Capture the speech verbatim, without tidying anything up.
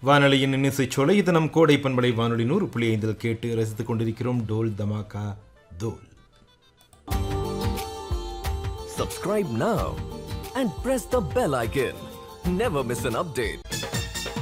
வானொலியின் இன்னிசைச்சோலை இது நம் கோடை பண்பலை வானொலி நூறு புள்ளி ஐந்தில் கேட்டு ரசித்துக் கொண்டிருக்கிறோம் டோல் தமாகா தோல். Subscribe now and press the bell icon. Never miss an update.